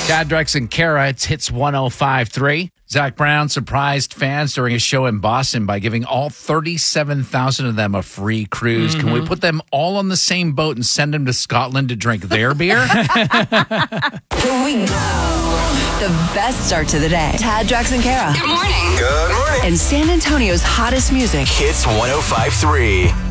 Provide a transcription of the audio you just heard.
Tad, Drex, and Kara, it's Hits 105.3. Zach Brown surprised fans during a show in Boston by giving all 37,000 of them a free cruise. Can we put them all on the same boat and send them to Scotland to drink their beer? Here we go. The best start to the day. Tad, Drex, and Kara. Good morning. Good morning. And San Antonio's hottest music. Hits 105.3.